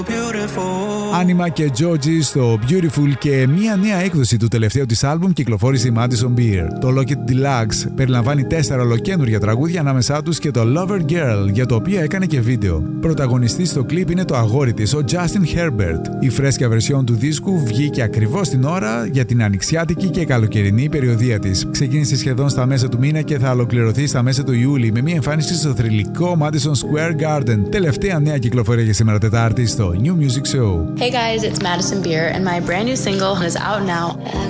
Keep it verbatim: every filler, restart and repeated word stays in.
Άνιμα και Τζότζι στο Beautiful και μια νέα έκδοση του τελευταίου της άλμπουμ κυκλοφόρησε η Madison Beer. Το Locket Deluxe περιλαμβάνει τέσσερα ολοκαίνουργια τραγούδια, ανάμεσά τους και το Lover Girl, για το οποίο έκανε και βίντεο. Πρωταγωνιστής στο κλιπ είναι το αγόρι της, ο Justin Herbert. Η φρέσκια βερσιόν του δίσκου βγήκε ακριβώς την ώρα για την ανοιξιάτικη και καλοκαιρινή περιοδία της. Ξεκίνησε σχεδόν στα μέσα του μήνα και θα ολοκληρωθεί στα μέσα του Ιούλη με μια εμφάνιση στο θρυλικό Madison Square Garden. Τελευταία νέα κυκλοφορία για σήμερα Τετάρτη στο New Music Show. Hey guys, it's Madison Beer and my brand new single is out now.